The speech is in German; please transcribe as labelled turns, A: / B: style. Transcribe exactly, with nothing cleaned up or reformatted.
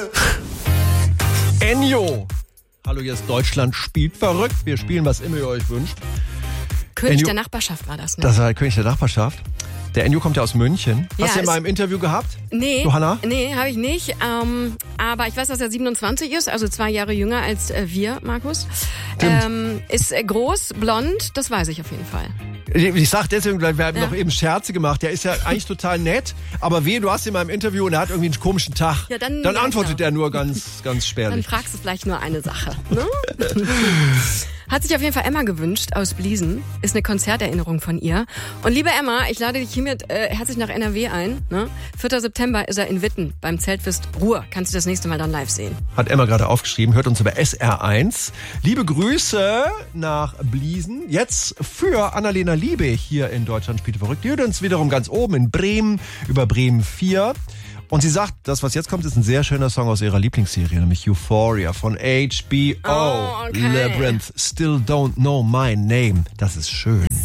A: Ennio. Hallo, hier ist Deutschland spielt verrückt. Wir spielen, was immer ihr euch wünscht.
B: König
A: Ennio,
B: der Nachbarschaft war das, ne?
A: Das war König der Nachbarschaft. Der Ennio kommt ja aus München.
B: Ja,
A: Hast du ihn mal im Interview gehabt?
B: Nee,
A: Johanna?
B: nee, habe ich nicht. Ähm, aber ich weiß, dass er siebenundzwanzig ist, also zwei Jahre jünger als äh, wir, Markus. Ähm, ist äh, groß, blond, das weiß ich auf jeden Fall.
A: Ich sag deswegen, wir haben
B: Ja.
A: noch eben Scherze gemacht. Der ist ja eigentlich total nett, aber wehe, du hast ihn mal im Interview und er hat irgendwie einen komischen Tag.
B: Ja, dann-
A: dann
B: ja,
A: antwortet
B: genau.
A: er nur ganz, ganz
B: Dann
A: spärlich.
B: fragst du vielleicht nur eine Sache. Ne? Hat sich auf jeden Fall Emma gewünscht aus Bliesen. Ist eine Konzerterinnerung von ihr. Und liebe Emma, ich lade dich hiermit äh, herzlich nach N R W ein. Ne? vierter September ist er in Witten beim Zeltfest Ruhr. Kannst du das nächste Mal dann live sehen.
A: Hat Emma gerade aufgeschrieben, hört uns über S R eins. Liebe Grüße nach Bliesen. Jetzt für Annalena Liebig hier in Deutschland spielt verrückt. Die hört uns wiederum ganz oben in Bremen über Bremen vier. Und sie sagt, das, was jetzt kommt, ist ein sehr schöner Song aus ihrer Lieblingsserie, nämlich Euphoria von H B O.
B: Oh, okay.
A: Labyrinth, Still Don't Know My Name. Das ist schön.